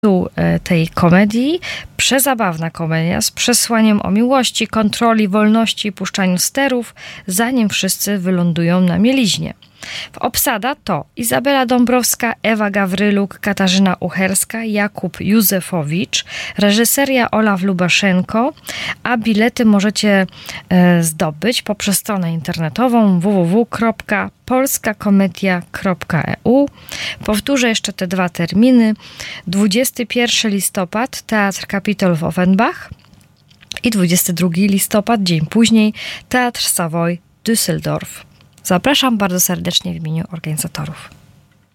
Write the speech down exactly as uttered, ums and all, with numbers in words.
tej komedii. Przezabawna komedia z przesłaniem o miłości, kontroli, wolności i puszczaniu sterów, zanim wszyscy wylądują na mieliźnie. W obsada to Izabela Dąbrowska, Ewa Gawryluk, Katarzyna Ucherska, Jakub Józefowicz, reżyseria Olaf Lubaszenko, a bilety możecie e, zdobyć poprzez stronę internetową w w w kropka polska komedia kropka e u. Powtórzę jeszcze te dwa terminy. dwudziestego pierwszego listopada Teatr Kapitol w Offenbach i dwudziestego drugiego listopada, dzień później, Teatr Savoy Düsseldorf. Zapraszam bardzo serdecznie w imieniu organizatorów.